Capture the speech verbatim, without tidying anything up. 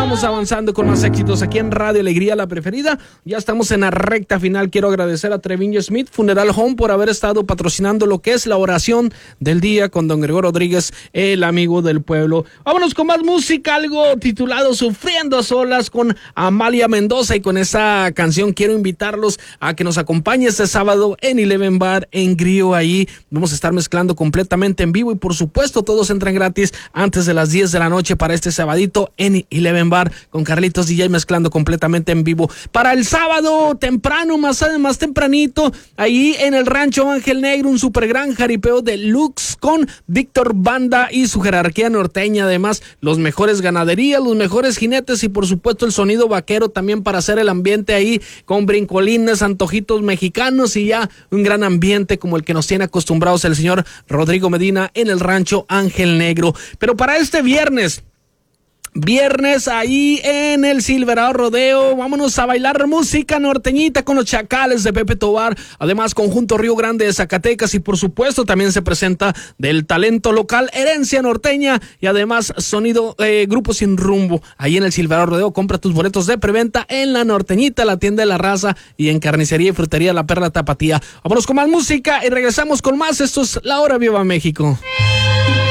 Continuamos avanzando con más éxitos aquí en Radio Alegría, la preferida. Ya estamos en la recta final. Quiero agradecer a Treviño Smith Funeral Home por haber estado patrocinando lo que es la oración del día con don Gregorio Rodríguez, el amigo del pueblo. Vámonos con más música, algo titulado Sufriendo a Solas con Amalia Mendoza, y con esa canción quiero invitarlos a que nos acompañe este sábado en Eleven Bar en Grío. Ahí vamos a estar mezclando completamente en vivo y por supuesto todos entran gratis antes de las diez de la noche para este sabadito en Eleven Bar con Carlitos D J mezclando completamente en vivo. Para el sábado temprano, más, más tempranito, ahí en el Rancho Ángel Negro, un super gran jaripeo de Lux con Víctor Banda y su jerarquía norteña. Además, los mejores ganaderías, los mejores jinetes y por supuesto el sonido vaquero también para hacer el ambiente ahí con brincolines, antojitos mexicanos y ya un gran ambiente como el que nos tiene acostumbrados el señor Rodrigo Medina en el Rancho Ángel Negro. Pero para este viernes, Viernes ahí en el Silverado Rodeo, vámonos a bailar música norteñita con los Chacales de Pepe Tobar, además Conjunto Río Grande de Zacatecas y por supuesto también se presenta del talento local Herencia Norteña y además sonido eh, Grupo Sin Rumbo. Ahí en el Silverado Rodeo, compra tus boletos de preventa en La Norteñita, la tienda de la raza, y en Carnicería y Frutería La Perla Tapatía. Vámonos con más música y regresamos con más. Esto es La Hora Viva México.